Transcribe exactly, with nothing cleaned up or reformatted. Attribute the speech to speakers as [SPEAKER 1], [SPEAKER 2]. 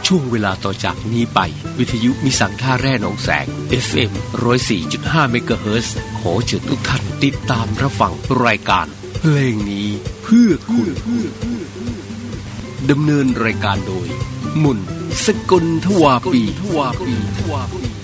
[SPEAKER 1] ช่วงเวลาต่อจากนี้ไปวิทยุมิสังท่าแร่หนองแสง เอฟ เอ็ม หนึ่งศูนย์สี่จุดห้า เมกะเฮิรตซ์ ขอเชิญทุกท่านติดตามรับฟังรายการเพลงนี้เพื่อคุณดำเนินรายการโดยมุนสกลทวาปีทวาปีทวาปี